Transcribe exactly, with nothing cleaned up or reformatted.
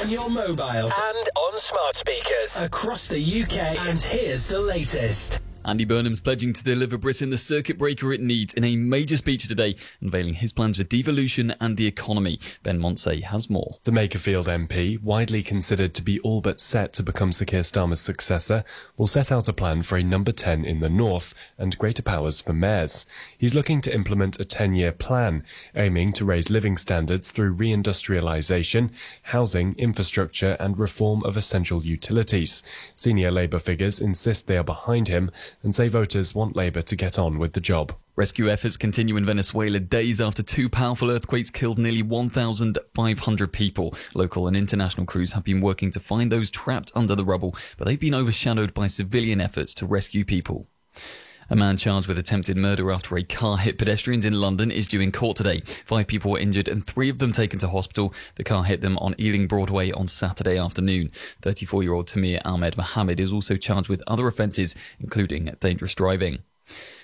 on your mobile and on smart speakers across the U K. And here's the latest. Andy Burnham's pledging to deliver Britain the circuit breaker it needs in a major speech today, unveiling his plans for devolution and the economy. Ben Monsey has more. The Makerfield M P, widely considered to be all but set to become Sir Keir Starmer's successor, will set out a plan for a number ten in the north and greater powers for mayors. He's looking to implement a ten-year plan, aiming to raise living standards through reindustrialisation, housing, infrastructure and reform of essential utilities. Senior Labour figures insist they are behind him and say voters want Labour to get on with the job. Rescue efforts continue in Venezuela days after two powerful earthquakes killed nearly one thousand five hundred people. Local and international crews have been working to find those trapped under the rubble, but they've been overshadowed by civilian efforts to rescue people. A man charged with attempted murder after a car hit pedestrians in London is due in court today. Five people were injured and three of them taken to hospital. The car hit them on Ealing Broadway on Saturday afternoon. thirty-four-year-old Tamir Ahmed Mohammed is also charged with other offences, including dangerous driving.